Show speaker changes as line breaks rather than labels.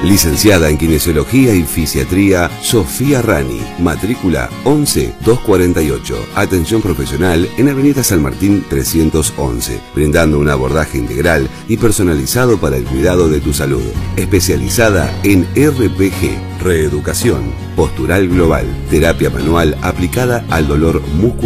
Licenciada en Kinesiología y Fisiatría, Sofía Rani. Matrícula 11248. Atención profesional en Avenida San Martín 311. Brindando un abordaje integral y personalizado para el cuidado de tu salud. Especializada en RPG, reeducación, postural global, terapia manual aplicada al dolor muscular